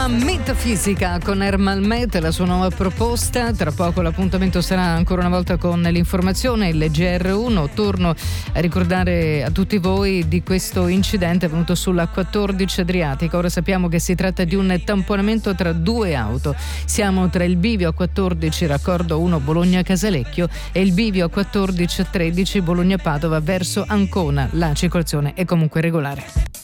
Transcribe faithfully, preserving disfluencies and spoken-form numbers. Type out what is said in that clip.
Metafisica con Ermal Met, la sua nuova proposta. Tra poco l'appuntamento sarà ancora una volta con l'informazione, il G R uno. Torno a ricordare a tutti voi di questo incidente avvenuto sulla quattordici Adriatica. Ora sappiamo che si tratta di un tamponamento tra due auto. Siamo tra il bivio A quattordici raccordo uno Bologna-Casalecchio e il bivio A quattordici tredici Bologna-Padova verso Ancona. La circolazione è comunque regolare.